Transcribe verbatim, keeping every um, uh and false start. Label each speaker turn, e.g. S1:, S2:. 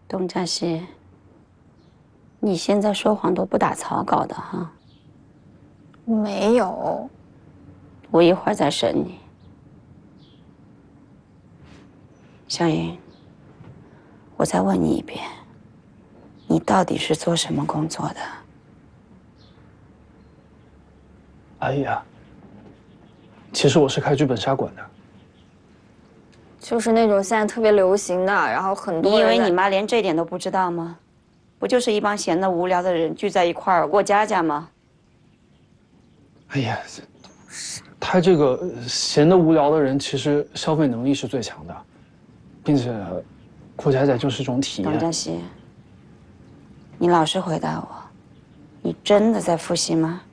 S1: 董佳熙，你现在说谎都不打草稿的哈？
S2: 没有。
S1: 我一会儿再审你。湘云，我再问你一遍，你到底是做什么工作的？
S3: 哎呀，其实我是开剧本杀馆的。
S2: 就是那种现在特别流行的，然后很多
S1: 你以
S2: 人。
S1: 为你妈连这点都不知道吗？不就是一帮闲的无聊的人聚在一块儿过家家吗？
S3: 哎呀，他这个闲的无聊的人，其实消费能力是最强的，并且过家家就是一种体验。
S1: 董佳熙，你老实回答我，你真的在复习吗？